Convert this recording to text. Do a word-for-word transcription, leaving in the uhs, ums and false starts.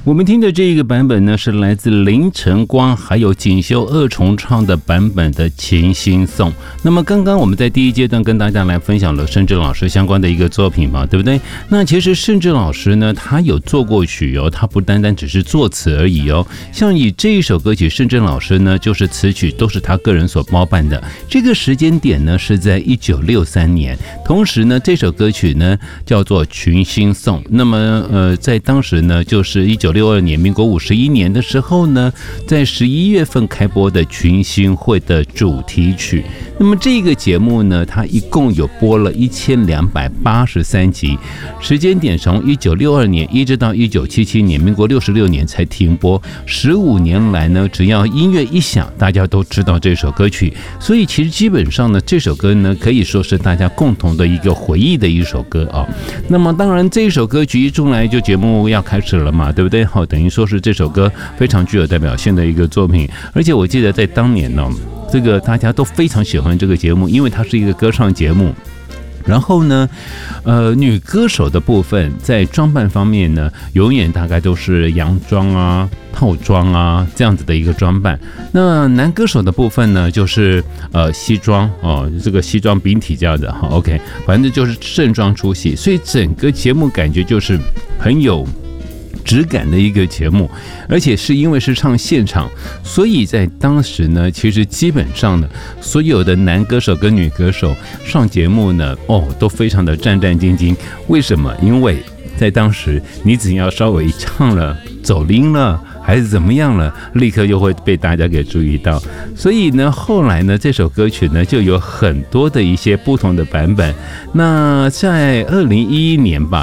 我们听的这个版本呢，是来自林晨光还有锦绣二重唱的版本的《琴心颂》。那么刚刚我们在第一阶段跟大家来分享了盛智老师相关的一个作品嘛，对不对？那其实盛智老师呢，他有作过曲哦，他不单单只是作词而已哦。像以这一首歌曲，盛智老师呢，就是词曲都是他个人所包办的。这个时间点呢，是在一九六三年。同时呢，这首歌曲呢叫做《群星颂》。那么呃，在当时呢，就是一九六二年，民国五十一年的时候呢，在十一月份开播的群星会的主题曲。那么这个节目呢，它一共有播了一千两百八十三集，时间点从一九六二年一直到一九七七年，民国六十六年才停播。十五年来呢，只要音乐一响，大家都知道这首歌曲。所以其实基本上呢，这首歌呢可以说是大家共同的一个回忆的一首歌啊。那么当然，这首歌曲一出来就节目要开始了嘛，对不对？好，等于说是这首歌非常具有代表性的一个作品。而且我记得在当年呢，这个大家都非常喜欢这个节目，因为它是一个歌唱节目。然后呢，呃，女歌手的部分在装扮方面呢，永远大概都是洋装啊、套装啊这样子的一个装扮。那男歌手的部分呢，就是呃西装哦，这个西装笔挺这样的哈 ，OK， 反正就是盛装出席，所以整个节目感觉就是很有质感的一个节目。而且是因为是唱现场，所以在当时呢，其实基本上呢，所有的男歌手跟女歌手上节目呢，哦，都非常的战战兢兢。为什么？因为在当时，你只要稍微唱了走音了，还是怎么样了，立刻又会被大家给注意到。所以呢，后来呢，这首歌曲呢就有很多的一些不同的版本。那在二零一一年吧。